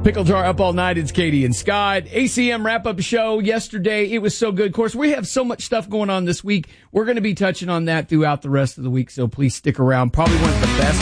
Pickle Jar up all night. It's Katie and Scott. ACM wrap-up show yesterday. It was so good. Of course, we have so much stuff going on this week. We're going to be touching on that throughout the rest of the week, so please stick around. Probably one of the best